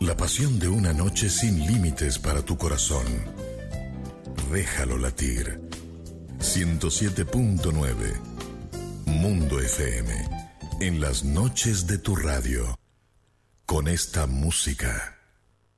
La pasión de una noche sin límites para tu corazón. Déjalo latir. 107.9 Mundo FM. En las noches de tu radio. Con esta música.